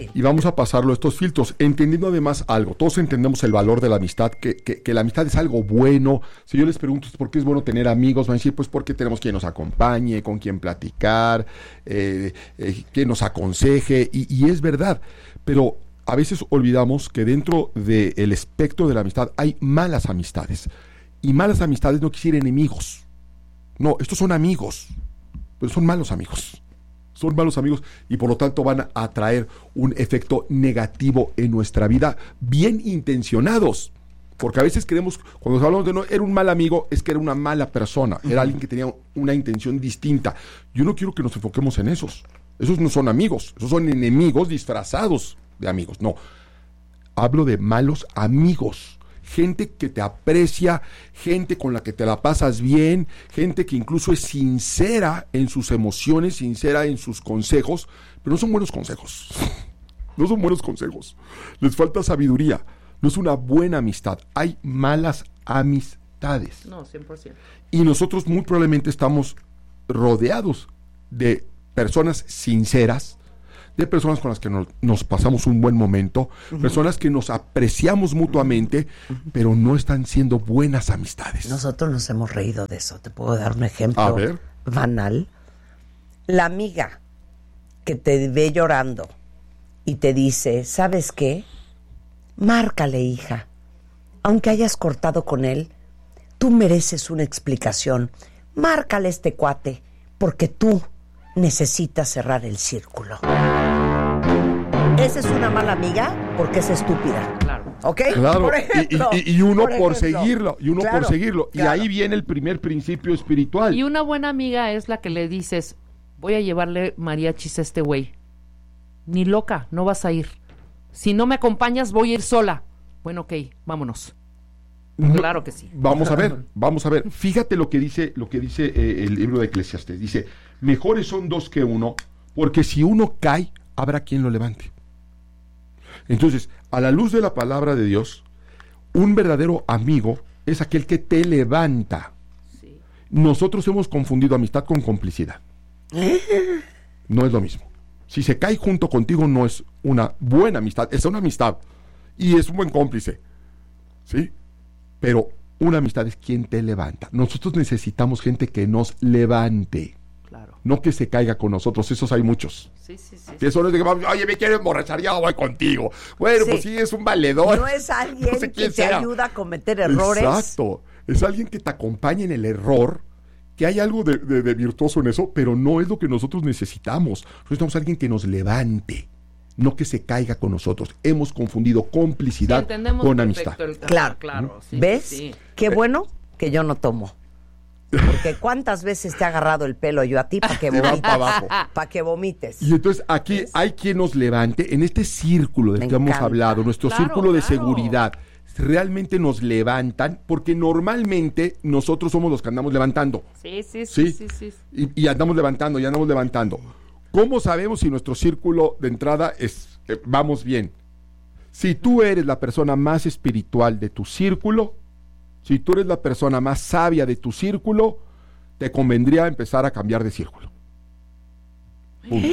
fácil. Y vamos a pasarlo a estos filtros, entendiendo además algo. Todos entendemos el valor de la amistad, que la amistad es algo bueno. Si yo les pregunto por qué es bueno tener amigos, van a decir, pues porque tenemos quien nos acompañe, con quien platicar, quien nos aconseje, y es verdad. Pero a veces olvidamos que dentro del espectro de la amistad hay malas amistades. Y malas amistades no quiere decir enemigos. No, estos son amigos, pero son malos amigos. Son malos amigos y por lo tanto van a traer un efecto negativo en nuestra vida, bien intencionados. Porque a veces creemos, cuando hablamos de no, era un mal amigo, es que era una mala persona, era alguien que tenía una intención distinta. Yo no quiero que nos enfoquemos en esos. Esos no son amigos, esos son enemigos disfrazados de amigos. No, hablo de malos amigos. Gente que te aprecia, gente con la que te la pasas bien, gente que incluso es sincera en sus emociones, sincera en sus consejos, pero no son buenos consejos. No son buenos consejos. Les falta sabiduría. No es una buena amistad. Hay malas amistades. No, 100%. Y nosotros muy probablemente estamos rodeados de personas sinceras, de personas con las que nos pasamos un buen momento, personas que nos apreciamos mutuamente, pero no están siendo buenas amistades. Nosotros nos hemos reído de eso. Te puedo dar un ejemplo A ver. banal. La amiga que te ve llorando y te dice, ¿sabes qué? Márcale, hija. Aunque hayas cortado con él, tú mereces una explicación. Márcale a este cuate, porque tú necesitas cerrar el círculo. Esa es una mala amiga porque es estúpida. Claro. ¿Ok? Claro, Por ejemplo, y uno por ejemplo. seguirlo, Claro, por seguirlo. Y claro. ahí viene el primer principio espiritual. Y una buena amiga es la que le dices, voy a llevarle mariachis a este güey. Ni loca, no vas a ir. Si no me acompañas, voy a ir sola. Bueno, ok, vámonos. No, Claro que sí. Vamos a ver. Fíjate lo que dice el libro de Eclesiastés. Dice, mejores son dos que uno, porque si uno cae, habrá quien lo levante. Entonces, a la luz de la palabra de Dios, un verdadero amigo es aquel que te levanta. Sí. Nosotros hemos confundido amistad con complicidad. No es lo mismo. Si se cae junto contigo no es una buena amistad, es una amistad y es un buen cómplice, ¿sí? Pero una amistad es quien te levanta. Nosotros necesitamos gente que nos levante, Claro. no que se caiga con nosotros. Esos hay muchos. Sí. Que eso no es de que vamos, oye, me quiero emborrachar, ya voy contigo. Bueno, Sí. pues sí, es un valedor. No es alguien No sé que quién te sea. ayuda a cometer errores. Exacto. Es alguien que te acompaña en el error, que hay algo de virtuoso en eso, pero no es lo que nosotros necesitamos. Necesitamos a alguien que nos levante, no que se caiga con nosotros. Hemos confundido complicidad Sí, entendemos con perfecto amistad. Claro. Sí, ¿Ves? sí. Qué bueno que yo no tomo. Porque ¿cuántas veces te ha agarrado el pelo yo a ti para que Te van vomites? para abajo. Para que vomites. Y entonces aquí hay quien nos levante en este círculo del Me que hemos encanta. hablado, nuestro Claro, círculo de claro. seguridad. Realmente nos levantan, porque normalmente nosotros somos los que andamos levantando. Sí. Y andamos levantando. ¿Cómo sabemos si nuestro círculo de entrada vamos bien? Si tú eres la persona más espiritual de tu círculo, si tú eres la persona más sabia de tu círculo, te convendría empezar a cambiar de círculo. Punto.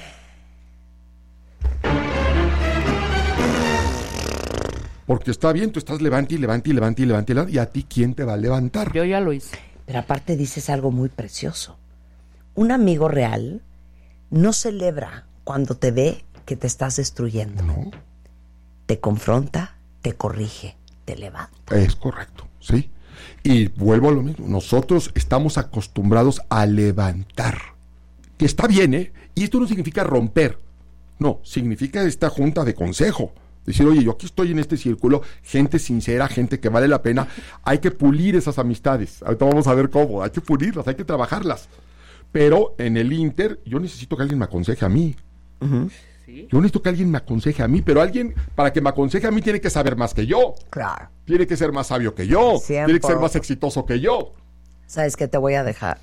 Porque está bien, tú estás levante, y a ti ¿quién te va a levantar? Yo ya lo hice. Pero aparte dices algo muy precioso. Un amigo real no celebra cuando te ve que te estás destruyendo. No, Te confronta, te corrige, te levanta. es correcto, ¿sí? Y vuelvo a lo mismo, nosotros estamos acostumbrados a levantar, que está bien, ¿eh? Y esto no significa romper, no, significa esta junta de consejo. Decir, oye, yo aquí estoy en este círculo, gente sincera, gente que vale la pena, hay que pulir esas amistades. Ahorita vamos a ver cómo, hay que pulirlas, hay que trabajarlas. Pero en el Inter, yo necesito que alguien me aconseje a mí. Sí. Yo necesito que alguien me aconseje a mí, pero alguien, para que me aconseje a mí, tiene que saber más que yo. Claro. Tiene que ser más sabio que yo. 100%. Tiene que ser más exitoso que yo. ¿Sabes qué te voy a dejar?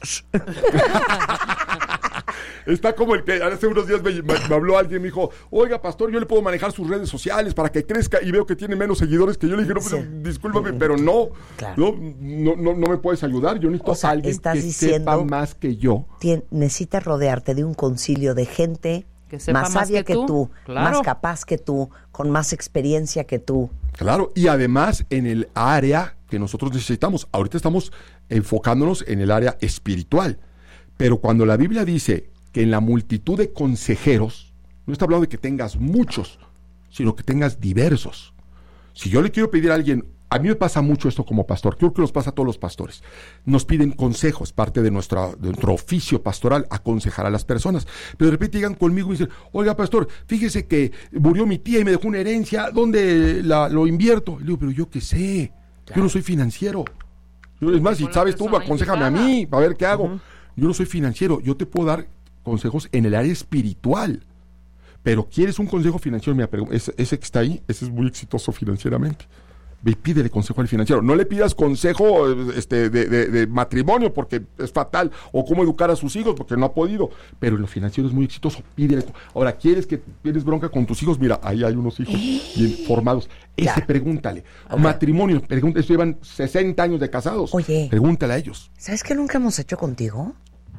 Está como el que hace unos días me habló alguien, me dijo, oiga, pastor, yo le puedo manejar sus redes sociales para que crezca, y veo que tiene menos seguidores que yo. Le dije, no, Sí. pero, discúlpame, pero no, Claro. no me puedes ayudar. Yo necesito O sea, a alguien estás que diciendo- sepa más que yo. Necesitas rodearte de un concilio de gente Que sepa más sabia que tú, claro. más capaz que tú, con más experiencia que tú. Claro, y además en el área que nosotros necesitamos. Ahorita estamos enfocándonos en el área espiritual. Pero cuando la Biblia dice que en la multitud de consejeros, no está hablando de que tengas muchos, sino que tengas diversos. Si yo le quiero pedir a alguien, a mí me pasa mucho esto como pastor, creo que nos pasa a todos los pastores, nos piden consejos, parte de nuestro oficio pastoral, aconsejar a las personas, pero de repente llegan conmigo y dicen, oiga pastor, fíjese que murió mi tía y me dejó una herencia, ¿dónde lo invierto? Y le digo, pero yo qué sé, yo no soy financiero. Es más, si sabes tú, aconséjame a mí, para ver qué hago. Yo no soy financiero, yo te puedo dar consejos en el área espiritual. Pero ¿quieres un consejo financiero? Mira, ese que está ahí, ese es muy exitoso financieramente. Ve y pídele consejo al financiero. No le pidas consejo de matrimonio porque es fatal, o cómo educar a sus hijos porque no ha podido. Pero en lo financiero es muy exitoso. Pídele. Ahora, ¿quieres que tienes bronca con tus hijos? Mira, ahí hay unos hijos bien formados. Ese pregúntale. Okay. Matrimonio, pregúntale. Llevan 60 años de casados. Oye. Pregúntale a ellos. ¿Sabes qué nunca hemos hecho contigo?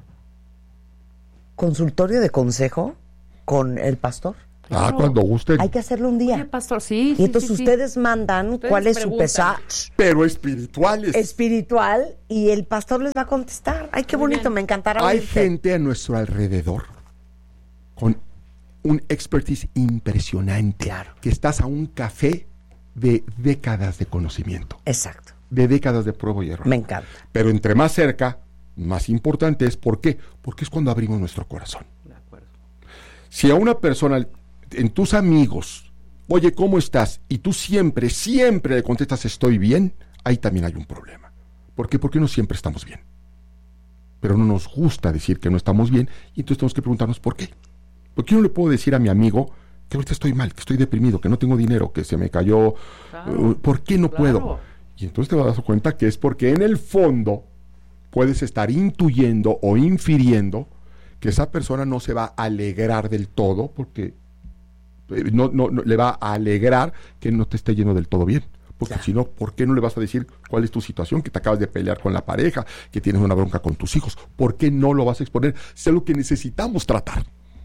Consultorio de consejo con el pastor. Claro. Cuando gusten. Hay que hacerlo un día. Oye, pastor, sí. Y entonces ustedes mandan ustedes cuál es su pesar. Pero espirituales. Espiritual, y el pastor les va a contestar. Ay, qué muy bonito, bien. Me encantará. Hay gente a nuestro alrededor con un expertise impresionante. Claro. Que estás a un café de décadas de conocimiento. Exacto. De décadas de prueba y error. Me encanta. Pero entre más cerca, más importante es, ¿por qué? Porque es cuando abrimos nuestro corazón. De acuerdo. Si a una persona, en tus amigos, oye, ¿cómo estás? Y tú siempre le contestas, estoy bien, ahí también hay un problema. ¿Por qué? Porque no siempre estamos bien. Pero no nos gusta decir que no estamos bien, y entonces tenemos que preguntarnos ¿por qué? ¿Por qué no le puedo decir a mi amigo que ahorita estoy mal, que estoy deprimido, que no tengo dinero, que se me cayó? Claro, ¿por qué no puedo? Y entonces te vas a dar cuenta que es porque en el fondo puedes estar intuyendo o infiriendo que esa persona no se va a alegrar del todo, porque no le va a alegrar que no te esté yendo del todo bien. Porque si no, ¿por qué no le vas a decir cuál es tu situación? Que te acabas de pelear con la pareja, que tienes una bronca con tus hijos. ¿Por qué no lo vas a exponer? Es lo que necesitamos tratar.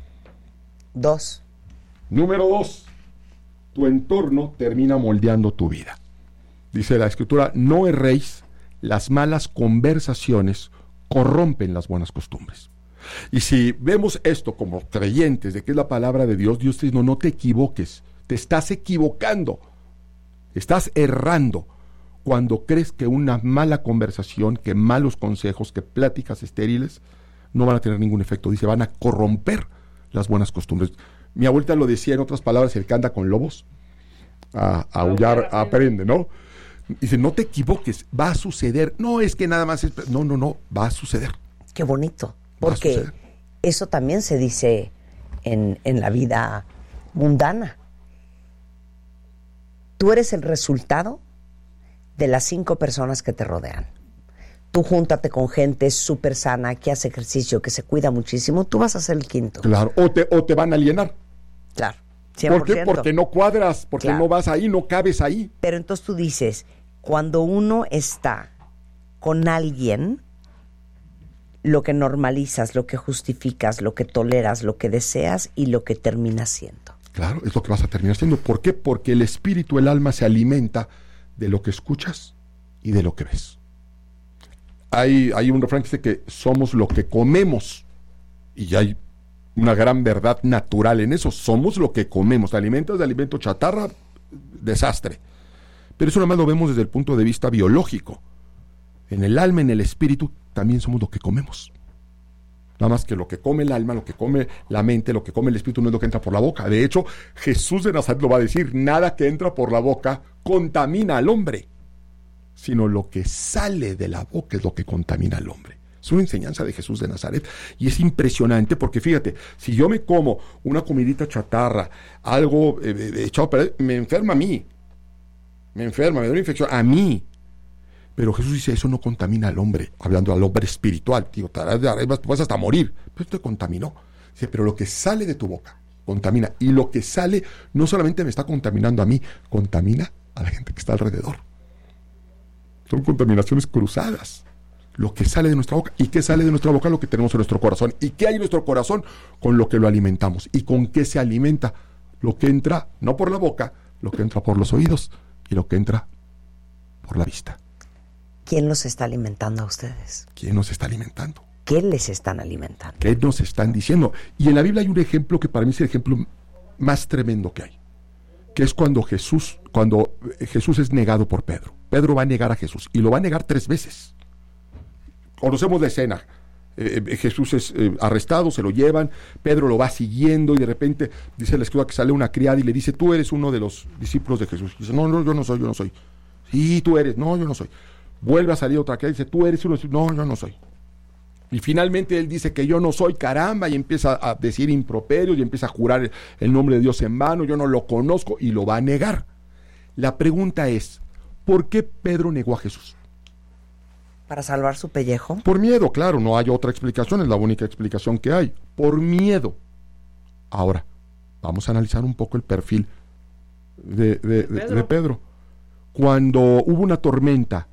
2. Número 2. Tu entorno termina moldeando tu vida. Dice la Escritura, no erréis, las malas conversaciones corrompen las buenas costumbres. Y si vemos esto como creyentes de que es la palabra de Dios, Dios te dice, no te equivoques, te estás equivocando, estás errando cuando crees que una mala conversación, que malos consejos, que pláticas estériles no van a tener ningún efecto. Dice, van a corromper las buenas costumbres. Mi abuelita lo decía en otras palabras, el que anda con lobos, a aullar aprende, ¿no? Dice, no te equivoques, va a suceder. No es que nada más es... No, va a suceder. Qué bonito. Porque eso también se dice en la vida mundana. Tú eres el resultado de las 5 personas que te rodean. Tú júntate con gente súper sana, que hace ejercicio, que se cuida muchísimo, tú vas a ser el quinto. Claro, o te van a alienar. Claro, 100%. ¿Por qué? Porque no cuadras, porque no vas ahí, no cabes ahí. Pero entonces tú dices, cuando uno está con alguien, lo que normalizas, lo que justificas, lo que toleras, lo que deseas y lo que terminas siendo. Claro, es lo que vas a terminar siendo. ¿Por qué? Porque el espíritu, el alma se alimenta de lo que escuchas y de lo que ves. Hay un refrán que dice que somos lo que comemos, y hay una gran verdad natural en eso. Somos lo que comemos. Te alimentas de alimento chatarra, desastre. Pero eso nada más lo vemos desde el punto de vista biológico. En el alma, en el espíritu, también somos lo que comemos. Nada más que lo que come el alma, lo que come la mente, lo que come el espíritu no es lo que entra por la boca. De hecho, Jesús de Nazaret lo va a decir, nada que entra por la boca contamina al hombre, sino lo que sale de la boca es lo que contamina al hombre. Es una enseñanza de Jesús de Nazaret y es impresionante porque fíjate, si yo me como una comidita chatarra, algo echado a perder, me enferma a mí. Me da una infección a mí. Pero Jesús dice, eso no contamina al hombre, hablando al hombre espiritual. Digo, vas hasta morir, pero esto te contaminó. Dice, pero lo que sale de tu boca contamina. Y lo que sale no solamente me está contaminando a mí, contamina a la gente que está alrededor. Son contaminaciones cruzadas. lo que sale de nuestra boca. ¿Y qué sale de nuestra boca? Lo que tenemos en nuestro corazón. ¿Y qué hay en nuestro corazón? Con lo que lo alimentamos. ¿Y con qué se alimenta? Lo que entra, no por la boca, lo que entra por los oídos y lo que entra por la vista. ¿Quién los está alimentando a ustedes? ¿Quién nos está alimentando? ¿Qué les están alimentando? ¿Qué nos están diciendo? Y en la Biblia hay un ejemplo que para mí es el ejemplo más tremendo que hay, que es cuando Jesús es negado por Pedro. Pedro va a negar a Jesús y lo va a negar 3 veces. Conocemos la escena. Jesús es arrestado, se lo llevan, Pedro lo va siguiendo y de repente dice la escritura que sale una criada y le dice, tú eres uno de los discípulos de Jesús. Y dice, no, yo no soy. Sí, tú eres. No, yo no soy. Vuelve a salir otra criada y dice, tú eres uno. No, yo no soy. Y finalmente él dice que yo no soy, caramba, y empieza a decir improperios y empieza a jurar el nombre de Dios en vano, yo no lo conozco, y lo va a negar. La pregunta es, ¿por qué Pedro negó a Jesús? ¿Para salvar su pellejo? Por miedo, claro, no hay otra explicación, es la única explicación que hay. Por miedo. Ahora, vamos a analizar un poco el perfil de Pedro. Cuando hubo una tormenta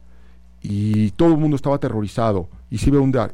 y todo el mundo estaba aterrorizado y se iba a hundir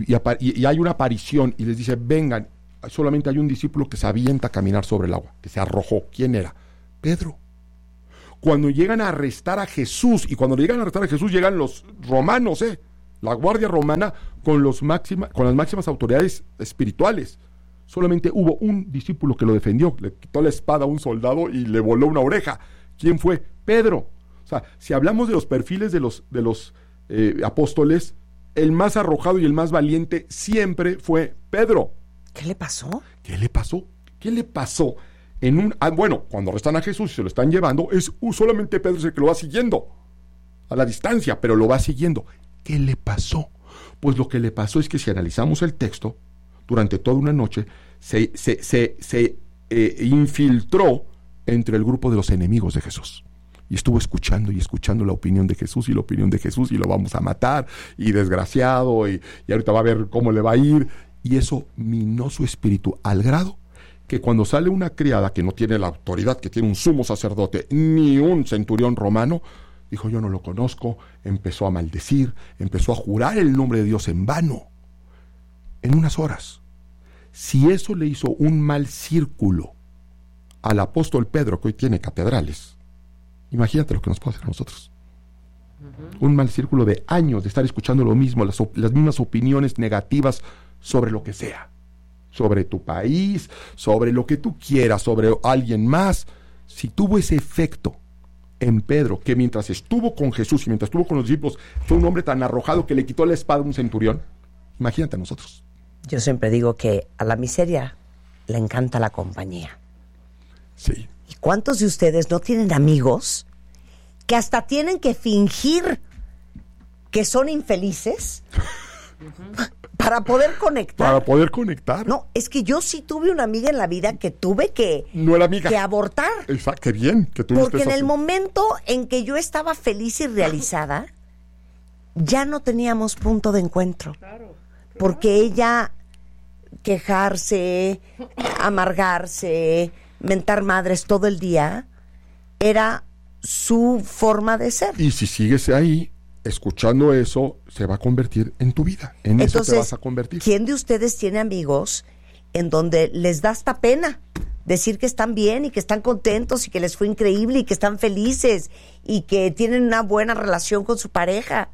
y hay una aparición y les dice, vengan, solamente hay un discípulo que se avienta a caminar sobre el agua, que se arrojó. ¿Quién era? Pedro. Cuando llegan a arrestar a Jesús, y cuando llegan a arrestar a Jesús llegan los romanos, la guardia romana con las máximas autoridades espirituales. Solamente hubo un discípulo que lo defendió, le quitó la espada a un soldado y le voló una oreja. ¿Quién fue? Pedro. O sea, si hablamos de los perfiles de los apóstoles, el más arrojado y el más valiente siempre fue Pedro. ¿Qué le pasó? ¿Qué le pasó? Bueno, cuando arrestan a Jesús y se lo están llevando, solamente Pedro es el que lo va siguiendo a la distancia, pero lo va siguiendo. ¿Qué le pasó? Pues lo que le pasó es que si analizamos el texto, durante toda una noche se infiltró entre el grupo de los enemigos de Jesús. Y estuvo escuchando la opinión de Jesús y la opinión de Jesús, y lo vamos a matar, y desgraciado, y ahorita va a ver cómo le va a ir. Y eso minó su espíritu al grado que cuando sale una criada que no tiene la autoridad que tiene un sumo sacerdote ni un centurión romano, dijo, yo no lo conozco, empezó a maldecir, empezó a jurar el nombre de Dios en vano, en unas horas. Si eso le hizo un mal círculo al apóstol Pedro, que hoy tiene catedrales, imagínate lo que nos puede hacer a nosotros. Un mal círculo de años de estar escuchando lo mismo, las mismas opiniones negativas sobre lo que sea, sobre tu país, sobre lo que tú quieras, sobre alguien más. Si tuvo ese efecto en Pedro, que mientras estuvo con Jesús y mientras estuvo con los discípulos, fue un hombre tan arrojado que le quitó la espada a un centurión, imagínate a nosotros. Yo siempre digo que a la miseria le encanta la compañía. Sí. ¿Y cuántos de ustedes no tienen amigos que hasta tienen que fingir que son infelices para poder conectar? Para poder conectar. No, es que yo sí tuve una amiga en la vida que tuve que, no era amiga, que abortar. Exacto, qué bien que tú. Porque en el momento en que yo estaba feliz y realizada, ya no teníamos punto de encuentro. Claro. Porque ella quejarse, amargarse, mentar madres todo el día, era su forma de ser. Y si sigues ahí, escuchando eso, se va a convertir en tu vida. Entonces, eso te vas a convertir. ¿Quién de ustedes tiene amigos en donde les da hasta pena decir que están bien y que están contentos y que les fue increíble y que están felices y que tienen una buena relación con su pareja?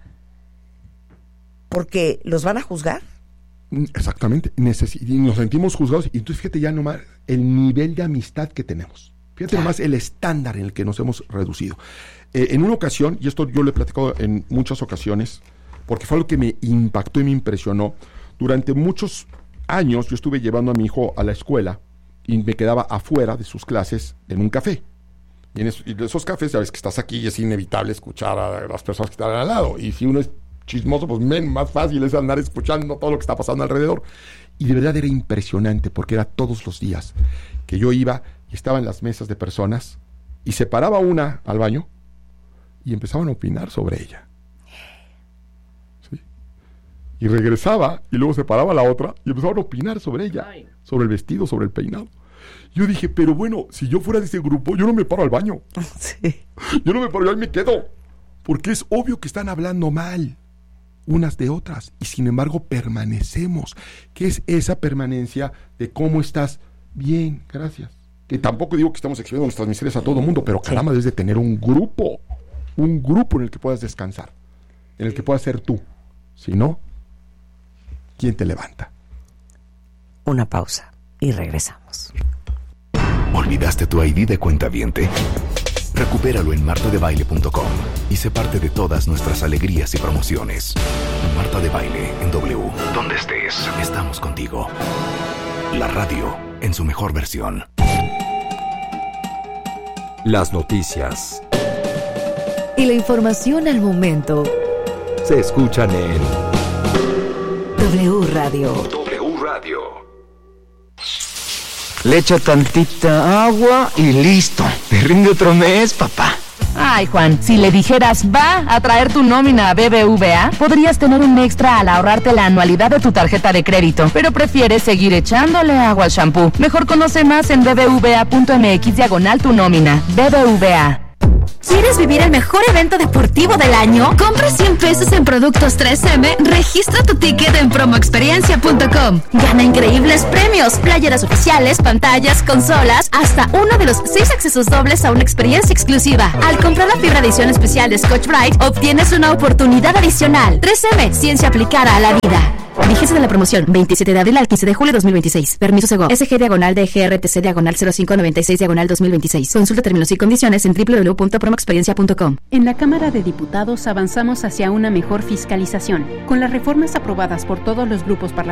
Porque los van a juzgar. Exactamente. Y nos sentimos juzgados. Y entonces fíjate ya nomás el nivel de amistad que tenemos. Fíjate nomás el estándar en el que nos hemos reducido. En una ocasión, y esto yo lo he platicado en muchas ocasiones, porque fue algo que me impactó y me impresionó. Durante muchos años yo estuve llevando a mi hijo a la escuela y me quedaba afuera de sus clases en un café. Y en esos cafés, sabes que estás aquí y es inevitable escuchar a las personas que están al lado. Y si uno es chismoso, pues más fácil es andar escuchando todo lo que está pasando alrededor. Y de verdad era impresionante, porque era todos los días que yo iba y estaba en las mesas de personas y se paraba una al baño y empezaban a opinar sobre ella. ¿Sí? Y regresaba y luego se paraba la otra y empezaban a opinar sobre ella, sobre el vestido, sobre el peinado. Yo dije, pero bueno, si yo fuera de ese grupo, yo no me paro al baño. Sí. Yo no me paro, yo ahí me quedo. Porque es obvio que están hablando mal. unas de otras y sin embargo permanecemos. ¿Qué es esa permanencia de cómo estás? Bien, gracias. Que tampoco digo que estamos exhibiendo nuestras miserias a todo el mundo, pero caramba, debes de tener un grupo en el que puedas descansar, en el que puedas ser tú. Si no, ¿quién te levanta? Una pausa y regresamos. ¿Olvidaste tu ID de cuentaviente? Recupéralo en martadebaile.com y sé parte de todas nuestras alegrías y promociones. Marta de Baile en W. Donde estés, estamos contigo. La radio en su mejor versión. Las noticias y la información al momento se escuchan en W Radio. W Radio. Le echo tantita agua y listo. Te rinde otro mes, papá. Ay, Juan, si le dijeras va a traer tu nómina a BBVA, podrías tener un extra al ahorrarte la anualidad de tu tarjeta de crédito, pero prefieres seguir echándole agua al shampoo. Mejor conoce más en bbva.mx/tu nómina. BBVA. ¿Quieres vivir el mejor evento deportivo del año? Compra 100 pesos en productos 3M, registra tu ticket en promoexperiencia.com. Gana increíbles premios, playeras oficiales, pantallas, consolas, hasta uno de los 6 accesos dobles a una experiencia exclusiva. Al comprar la fibra edición especial de Scotch-Brite, obtienes una oportunidad adicional. 3M, ciencia aplicada a la vida. Vigencia de la promoción, 27 de abril al 15 de julio de 2026. Permiso Segov. SG/DGRTC/0596/2026. Consulta términos y condiciones en www.promoexperiencia.com. En la Cámara de Diputados avanzamos hacia una mejor fiscalización. Con las reformas aprobadas por todos los grupos parlamentarios